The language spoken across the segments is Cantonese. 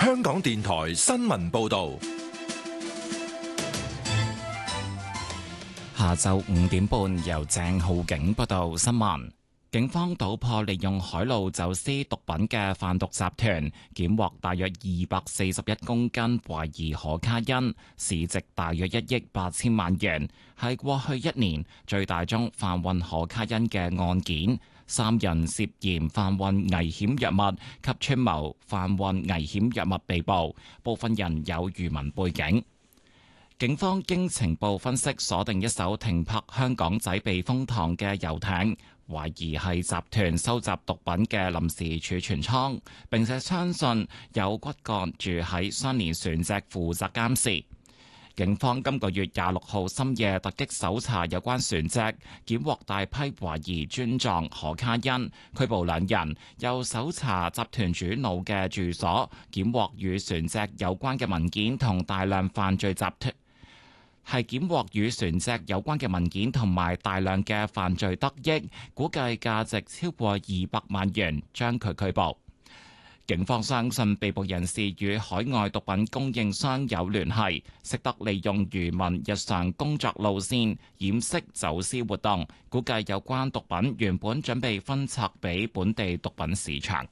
香港電台新聞報道。 下晝5點半，由鄭浩景報道新聞。警方搗破利用海路走私毒品嘅販毒集團，檢獲大約241公斤懷疑可卡因，市值大約1億8千萬元，係過去一年最大宗販運可卡因嘅案件。3人涉嫌販運危險藥物及串謀販運危險藥物被捕，部分人有漁民背景。警方經情報分析，鎖定一艘停泊香港仔避風塘嘅遊艇，懷疑係集團收集毒品嘅臨時儲存倉，並且相信有骨幹住喺相連船隻負責監視。警方今個月26號深夜突擊搜查有關船隻，檢獲大批懷疑磚狀可卡因，拘捕2人，又搜查集團主腦嘅住所，檢獲與船隻有關嘅文件同大量犯罪集團。係檢獲與船隻有關嘅文件同埋大量嘅犯罪得益，估計價值超過200萬元，將佢拘捕。警方相信被捕人士與海外毒品供應商有聯繫，識得利用漁民日常工作路線掩飾走私活動，估計有關毒品原本準備分拆俾本地毒品市場。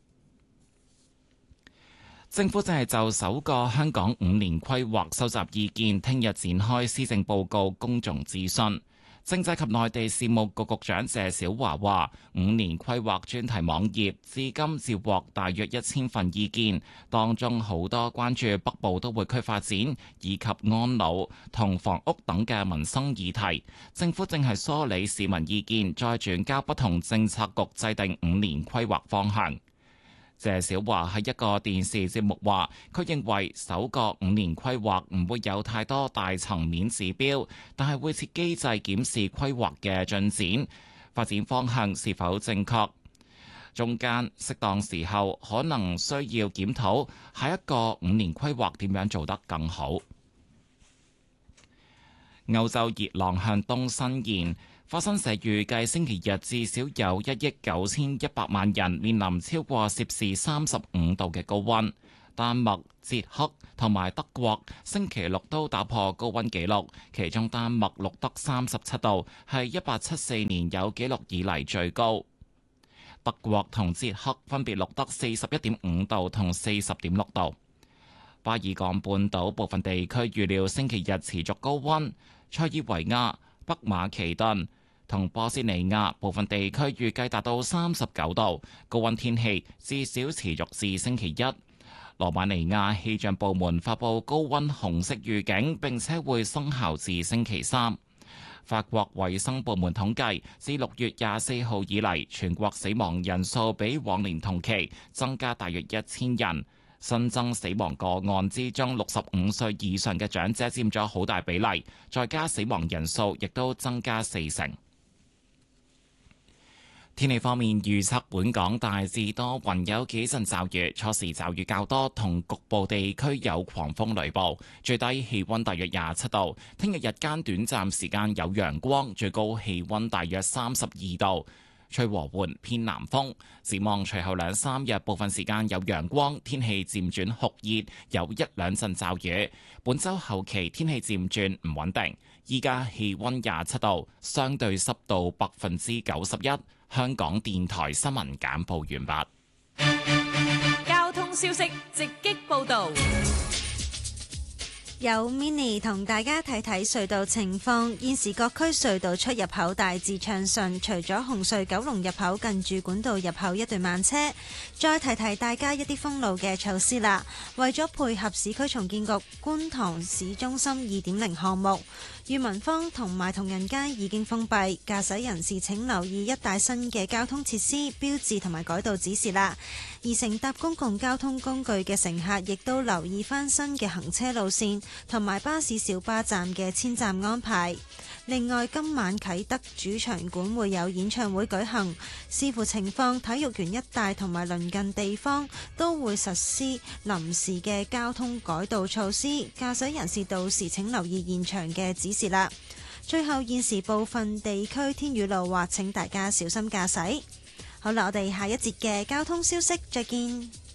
政府正係就首個香港5年規劃收集意見，聽日展開施政報告公眾諮詢。政制及內地事務局局長謝小華話，5年規劃專題網頁至今接獲大約1000份意見，當中好多關注北部都會區發展以及安老同房屋等嘅民生議題。政府正係梳理市民意見，再轉交不同政策局制定5年規劃方向。謝小華喺一個電視節目話，佢認為首個5年規劃唔會有太多大層面指標，但係會設機制檢視規劃嘅進展、發展方向是否正確，中間適當時候可能需要檢討下一個5年規劃點樣做得更好。歐洲熱浪向東伸延。法新社預計星期日至少有1億9100萬人面臨超過攝氏35度嘅高溫。丹麥、捷克同埋德國星期六都打破高溫紀錄，其中丹麥錄得37度，係1874年有紀錄以嚟最高。德國同捷克分別錄得41.5度同40.6度。巴爾幹半島部分地區預料星期日持續高溫，塞爾維亞、北馬其頓同波斯尼亞部分地區預計達到39度，高溫天氣至少持續至星期一。羅馬尼亞氣象部門發布高溫紅色預警，並且會生效至星期三。法國衛生部門統計，自6月24號以嚟，全國死亡人數比往年同期增加大約1000人。新增死亡個案之中，65歲以上嘅長者佔咗好大比例，再加死亡人數亦都增加40%。天氣方面預測，本港大致多雲，有幾陣驟雨，初時驟雨較多，同局部地區有狂風雷暴，最低氣溫大約27度。聽日日間短暫時間有陽光，最高氣溫大約32度，吹和緩偏南風。展望隨後2-3日，部分時間有陽光，天氣漸轉酷熱，有1-2陣驟雨。本週後期天氣漸轉唔穩定。依家氣溫27度，相對濕度91%。香港電台新聞簡報完畢。交通消息直擊報道。 有 Mini 同大家睇睇隧道情況，現時各區隧道出入口大致暢順，除咗紅隧九龍入口近住管道入口一段慢車。再提提大家一啲封路嘅措施啦，為咗配合市區重建局觀塘市中心 2.0 項目，裕民坊同埋同仁街已經封閉，駕駛人士請留意一帶新嘅交通設施、標誌同埋改道指示啦。而乘搭公共交通工具嘅乘客亦都留意翻新嘅行車路線同埋巴士小巴站嘅遷站安排。另外，今晚啟德主場館會有演唱會舉行，視乎情況，體育園一帶同埋鄰近地方都會實施臨時嘅交通改道措施，駕駛人士到時請留意現場嘅指示啦。最後，現時部分地區天雨路滑，請大家小心駕駛。好啦，我哋下一節嘅交通消息再見。